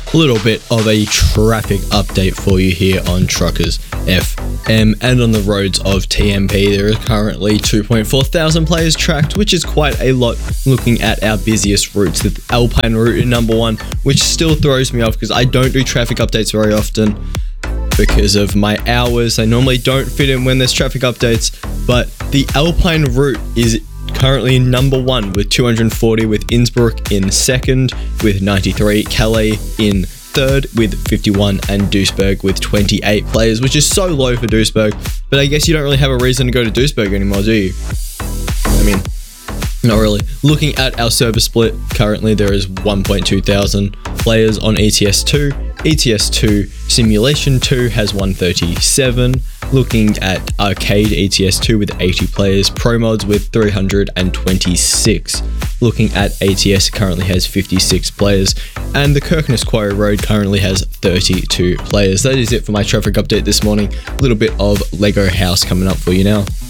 A little bit of a traffic update for you here on Truckers FM and on the roads of TMP. There are currently 2.4 thousand players tracked, which is quite a lot looking at our busiest routes. The Alpine route in number one, which still throws me off because I don't do traffic updates very often because of my hours. I normally don't fit in when there's traffic updates, but the Alpine route is currently number one with 240, with Innsbruck in second with 93, Calais in third with 51, and Duisburg with 28 players, which is so low for Duisburg. But I guess you don't really have a reason to go to Duisburg anymore, do you? I mean, not really. Looking at our server split, currently there is 1.2 thousand players on ETS2. ETS2 Simulation 2 has 137. Looking at Arcade ETS2 with 80 players, Pro Mods with 326. Looking at ATS, currently has 56 players, and the Kirkness Quarry Road currently has 32 players. That is it for my traffic update this morning. A little bit of Lego House coming up for you now.